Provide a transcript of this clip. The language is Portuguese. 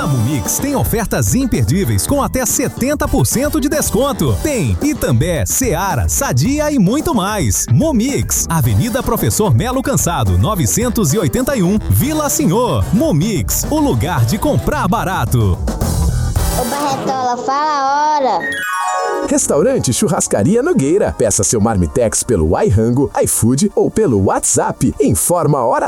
Mumix tem ofertas imperdíveis com até 70% de desconto. Tem Itambé, Seara, Sadia e muito mais. Mumix, Avenida Professor Melo Cansado, 981, Vila Senhor. Mumix, o lugar de comprar barato. Ô Barretola, fala a hora. Restaurante Churrascaria Nogueira. Peça seu marmitex pelo iRango, iFood ou pelo WhatsApp. Informa a hora